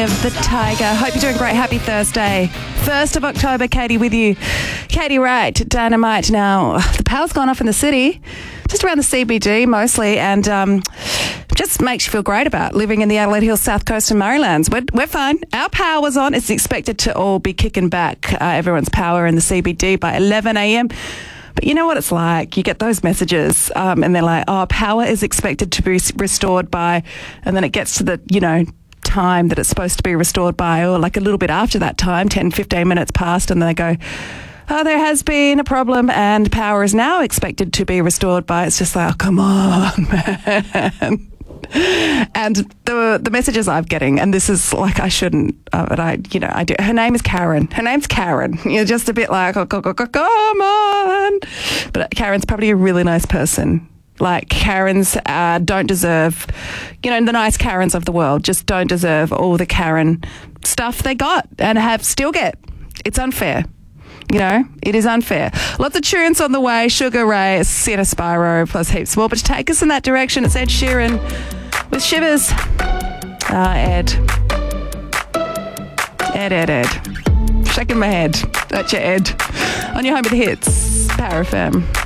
of the Tiger. Hope you're doing great. Happy Thursday. 1st of October, Katie with you. Katie Wright, Dynamite. Now, the power's gone off in the city, just around the CBD mostly, and just makes you feel great about living in the Adelaide Hills, South Coast and Murraylands. We're fine. Our power was on. It's expected to all be kicking back everyone's power in the CBD by 11 a.m. But you know what it's like. You get those messages and they're like, oh, power is expected to be restored by, and then it gets to the, time that it's supposed to be restored by, or like a little bit after that time, 10, 15 minutes past, and then they go, oh, there has been a problem and power is now expected to be restored by. It's just like, oh, come on, man. And the messages I'm getting, and this is like, I shouldn't, but I do. Her name is Karen. Her name's Karen. You're just a bit like, oh, come on. But Karen's probably a really nice person. Like, Karens don't deserve, the nice Karens of the world just don't deserve all the Karen stuff they got and still get. It's unfair. It is unfair. Lots of tunes on the way. Sugar Ray, Sienna Spyro, plus heaps more. But to take us in that direction, it's Ed Sheeran with Shivers. Ed. Shaking my head. That's your Ed. On your home with the hits. Power FM.